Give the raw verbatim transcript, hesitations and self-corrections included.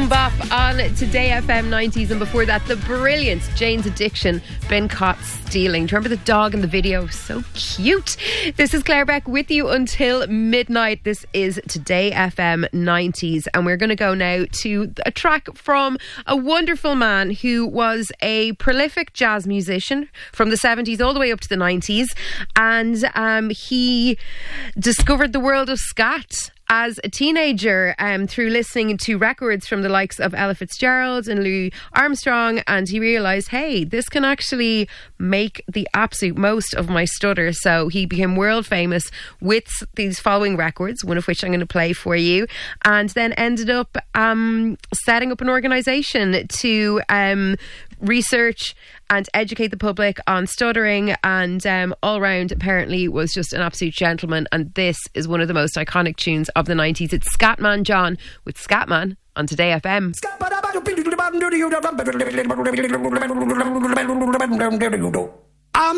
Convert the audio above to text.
Bop on Today F M nineties, and before that the brilliant Jane's Addiction, Been Caught Stealing. Do you remember the dog in the video? So cute. This is Claire Beck with you until midnight. This is Today F M nineties, and we're going to go now to a track from a wonderful man who was a prolific jazz musician from the seventies all the way up to the nineties, and um, he discovered the world of scat as a teenager um, through listening to records from the likes of Ella Fitzgerald and Louis Armstrong, and he realised, hey, this can actually make the absolute most of my stutter. So he became world famous with these following records, one of which I'm going to play for you, and then ended up um, setting up an organisation to um, research and educate the public on stuttering, and um, all round apparently was just an absolute gentleman. And this is one of the most iconic tunes of the nineties. It's Scatman John with Scatman on Today F M.